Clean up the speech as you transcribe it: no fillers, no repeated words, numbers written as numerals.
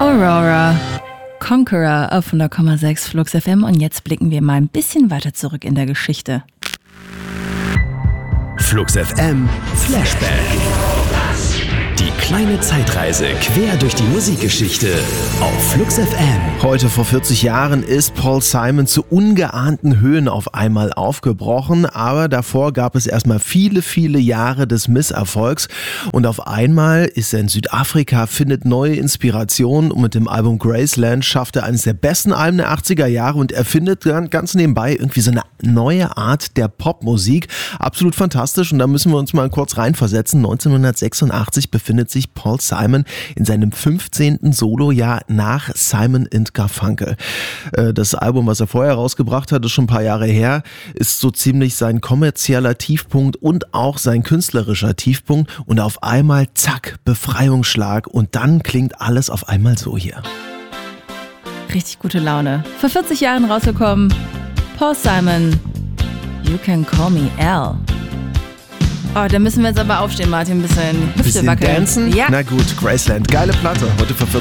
Aurora, Conqueror auf 100,6 Flux FM und jetzt blicken wir mal ein bisschen weiter zurück in der Geschichte. Flux FM Flashback. Die kleine Zeitreise quer durch die Musikgeschichte auf Flux FM. Heute vor 40 Jahren ist Paul Simon zu ungeahnten Höhen auf einmal aufgebrochen, aber davor gab es erstmal viele, viele Jahre des Misserfolgs und auf einmal ist er in Südafrika, findet neue Inspirationen und mit dem Album Graceland schafft er eines der besten Alben der 80er Jahre und erfindet ganz nebenbei irgendwie so eine neue Art der Popmusik. Absolut fantastisch und da müssen wir uns mal kurz reinversetzen. 1986 befindet sich Paul Simon in seinem 15. Solojahr nach Simon & Garfunkel. Das Album, was er vorher rausgebracht hat, ist schon ein paar Jahre her, ist so ziemlich sein kommerzieller Tiefpunkt und auch sein künstlerischer Tiefpunkt und auf einmal, zack, Befreiungsschlag und dann klingt alles auf einmal so hier. Richtig gute Laune. Vor 40 Jahren rausgekommen, Paul Simon, You Can Call Me Al. Oh, da müssen wir jetzt aber aufstehen, Martin, ein bisschen Hüfte wackeln. Dancen? Ja. Na gut, Graceland, geile Platte, heute vor 40